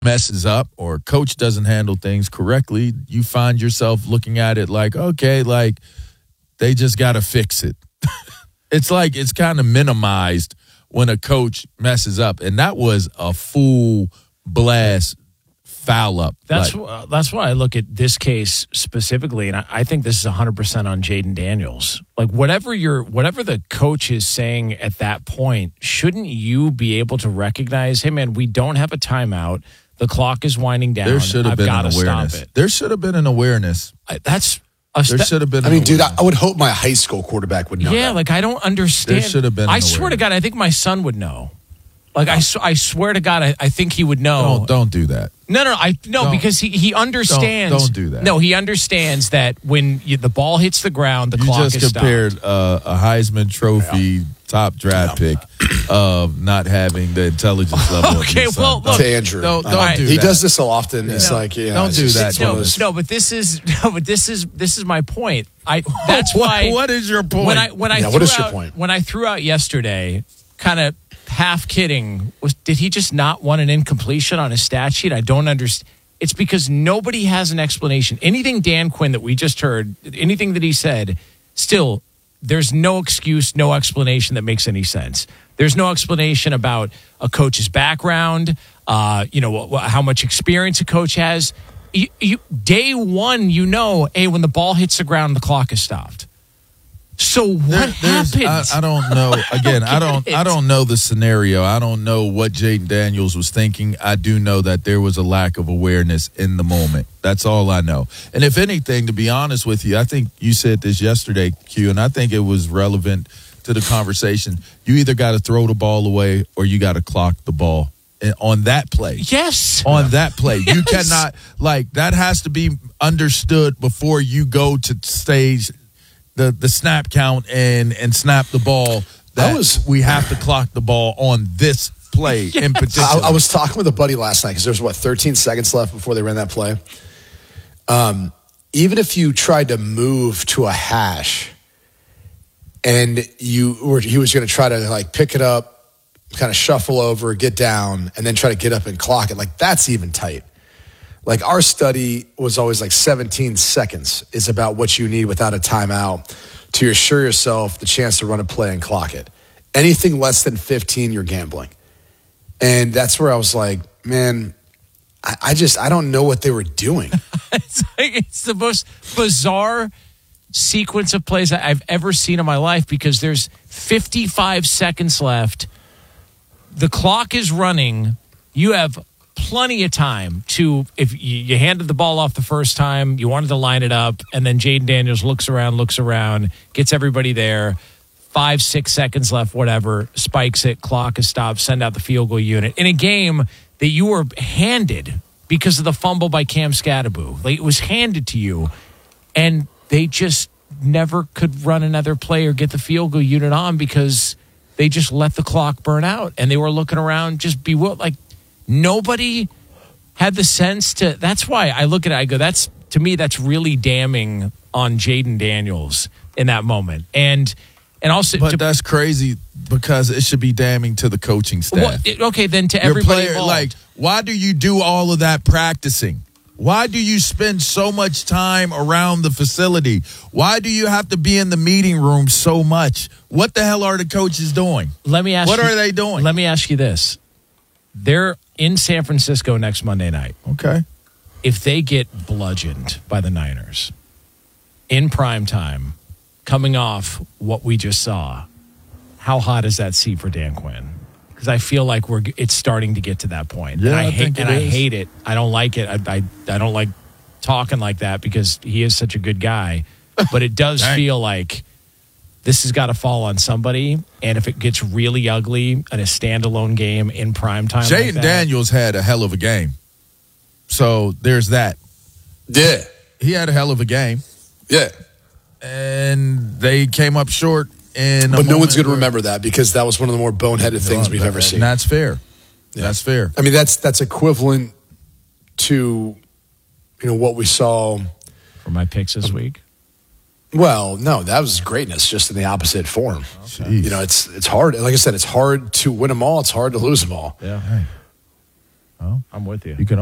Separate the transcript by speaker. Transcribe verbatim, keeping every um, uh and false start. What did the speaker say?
Speaker 1: messes up or coach doesn't handle things correctly, you find yourself looking at it like, okay, like they just got to fix it. It's like it's kind of minimized when a coach messes up. And that was a full blast foul up.
Speaker 2: That's
Speaker 1: like,
Speaker 2: uh, that's why I look at this case specifically, and I, I think this is one hundred percent on Jayden Daniels. Like whatever you're, whatever the coach is saying at that point, shouldn't you be able to recognize, hey man, we don't have a timeout. The clock is winding down.
Speaker 1: There should have
Speaker 2: I've
Speaker 1: been
Speaker 2: got
Speaker 1: an
Speaker 2: to
Speaker 1: awareness.
Speaker 2: stop it.
Speaker 1: There should have been an awareness.
Speaker 2: I, that's a
Speaker 1: there
Speaker 2: st-
Speaker 1: should have been.
Speaker 3: I
Speaker 1: an
Speaker 3: mean, dude, I,
Speaker 1: awareness.
Speaker 3: I would hope my high school quarterback would know.
Speaker 2: Yeah,
Speaker 3: that.
Speaker 2: like I don't understand.
Speaker 1: There should have been.
Speaker 2: I
Speaker 1: an
Speaker 2: swear to
Speaker 1: awareness.
Speaker 2: God, I think my son would know. Like I, sw- I swear to God, I, I think he would know.
Speaker 1: Don't, don't do that.
Speaker 2: No, no, I no
Speaker 1: Don't-
Speaker 2: because he, he understands.
Speaker 1: don't do that.
Speaker 2: No, he understands that when you, the ball hits the ground, the
Speaker 1: You
Speaker 2: clock
Speaker 1: just
Speaker 2: is
Speaker 1: compared
Speaker 2: stopped.
Speaker 1: uh, a Heisman Trophy top draft pick of not having the intelligence level. of
Speaker 2: Okay,
Speaker 1: your son.
Speaker 2: well, look-
Speaker 3: to Andrew.
Speaker 1: Don't- don't
Speaker 3: Uh,
Speaker 1: do
Speaker 3: he
Speaker 1: that.
Speaker 3: does this so often. It's
Speaker 2: No.
Speaker 3: like, yeah,
Speaker 1: Don't
Speaker 3: it's
Speaker 1: do
Speaker 3: just-
Speaker 1: that,
Speaker 3: it's one of
Speaker 2: No,
Speaker 3: those-
Speaker 2: no, but this is no, but this is this is my point. I that's
Speaker 1: What-
Speaker 2: why.
Speaker 1: what is your point?
Speaker 2: When I when I
Speaker 3: Yeah,
Speaker 2: threw
Speaker 3: what is your
Speaker 2: out,
Speaker 3: point?
Speaker 2: when I threw out yesterday, kind of half kidding, was did he just not want an incompletion on his stat sheet? I don't understand. It's because nobody has an explanation. Anything Dan Quinn that we just heard, anything that he said, still, there's no excuse, no explanation that makes any sense. There's no explanation about a coach's background, uh, you know, wh- wh- how much experience a coach has. You, you, day one, you know, hey, when the ball hits the ground, the clock is stopped. So what
Speaker 1: There- there's-
Speaker 2: happened?
Speaker 1: I, I don't know. Again, I don't.
Speaker 2: get
Speaker 1: I
Speaker 2: it.
Speaker 1: don't know the scenario. I don't know what Jayden Daniels was thinking. I do know that there was a lack of awareness in the moment. That's all I know. And if anything, to be honest with you, I think you said this yesterday, Q, and I think it was relevant to the conversation. You either got to throw the ball away or you got to clock the ball and on that play.
Speaker 2: yes.
Speaker 1: On that play, you
Speaker 2: Yes.
Speaker 1: cannot like that has to be understood before you go to stage the the snap count and and snap the ball. That
Speaker 3: I was-
Speaker 1: we have to clock the ball on this play in
Speaker 3: I,
Speaker 1: particular.
Speaker 3: I was talking with a buddy last night because there's what thirteen seconds left before they ran that play. Um, even if you tried to move to a hash, and you were he was going to try to like pick it up, kind of shuffle over, get down, and then try to get up and clock it. Like that's even tight. Like our study was always like seventeen seconds is about what you need without a timeout to assure yourself the chance to run a play and clock it. Anything less than fifteen, you're gambling. And that's where I was like, man, I, I just, I don't know what they were doing.
Speaker 2: It's like it's the most bizarre sequence of plays I've ever seen in my life because there's fifty-five seconds left. The clock is running. You have plenty of time to, if you, you handed the ball off the first time, you wanted to line it up, and then Jayden Daniels looks around, looks around, gets everybody there. Five, six seconds left, whatever, spikes it, clock is stopped, send out the field goal unit. In a game that you were handed because of the fumble by Cam Scatterbo. Like, it was handed to you, and they just never could run another play or get the field goal unit on because they just let the clock burn out, and they were looking around just bewildered. Like, nobody had the sense to – that's why I look at it, I go, that's to me, that's really damning on Jayden Daniels in that moment. And – And also,
Speaker 1: but
Speaker 2: to,
Speaker 1: that's crazy because it should be damning to the coaching staff.
Speaker 2: well, it- okay, then to
Speaker 1: Your
Speaker 2: everybody
Speaker 1: player,
Speaker 2: involved.
Speaker 1: like, why do you do all of that practicing? Why do you spend so much time around the facility? Why do you have to be in the meeting room so much? What the hell are the coaches doing?
Speaker 2: let me ask
Speaker 1: What
Speaker 2: you,
Speaker 1: are they doing?
Speaker 2: Let me ask you this: they're in San Francisco next Monday night.
Speaker 1: Okay.
Speaker 2: If they get bludgeoned by the Niners in prime time, coming off what we just saw, how hot is that seat for Dan Quinn? Because I feel like we're it's starting to get to that point.
Speaker 1: Yeah,
Speaker 2: and I,
Speaker 1: I
Speaker 2: hate
Speaker 1: think it
Speaker 2: and I
Speaker 1: is.
Speaker 2: hate it. I don't like it. I, I I don't like talking like that because he is such a good guy. But it does
Speaker 1: Dang.
Speaker 2: feel like this has got to fall on somebody. And if it gets really ugly in a standalone game in prime time, like
Speaker 1: Jayden
Speaker 2: that,
Speaker 1: Daniels had a hell of a game. So there's that.
Speaker 3: Yeah.
Speaker 1: He had a hell of a game.
Speaker 3: Yeah.
Speaker 1: And they came up short. In a
Speaker 3: But no one's
Speaker 1: moment
Speaker 3: going to
Speaker 1: where-
Speaker 3: remember that because that was one of the more boneheaded things we've ever seen.
Speaker 1: And that's fair.
Speaker 3: Yeah.
Speaker 1: That's fair.
Speaker 3: I mean, that's that's equivalent to, you know, what we saw.
Speaker 2: for my picks this week.
Speaker 3: Well, no, that was greatness, just in the opposite form.
Speaker 1: Jeez.
Speaker 3: You know, it's it's hard. Like I said, it's hard to win them all. It's hard to lose them all.
Speaker 2: Yeah. I'm with you.
Speaker 1: You can